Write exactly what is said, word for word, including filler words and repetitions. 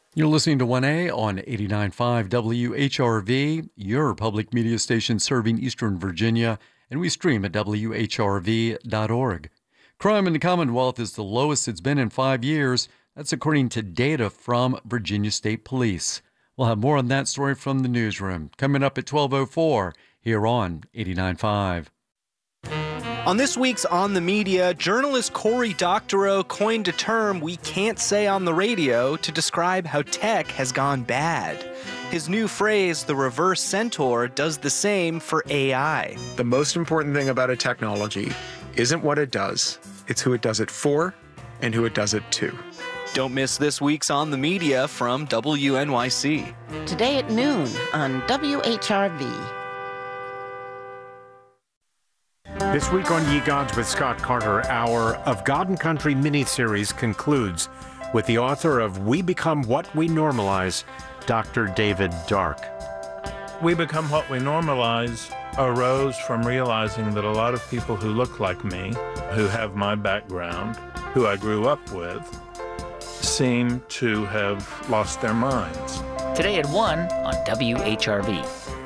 You're listening to one A on eighty-nine point five W H R V, your public media station serving Eastern Virginia, and we stream at W H R V dot org. Crime in the Commonwealth is the lowest it's been in five years. That's according to data from Virginia State Police. We'll have more on that story from the newsroom coming up at twelve oh four here on eighty-nine point five. On this week's On the Media, journalist Cory Doctorow coined a term we can't say on the radio to describe how tech has gone bad. His new phrase, the reverse centaur, does the same for A I. The most important thing about a technology isn't what it does, it's who it does it for and who it does it to. Don't miss this week's On the Media from W N Y C. Today at noon on W H R V. This week on Ye Gods with Scott Carter, our Of God and Country miniseries concludes with the author of We Become What We Normalize, Doctor David Dark. We Become What We Normalize arose from realizing that a lot of people who look like me, who have my background, who I grew up with, seem to have lost their minds. Today at one on W H R V.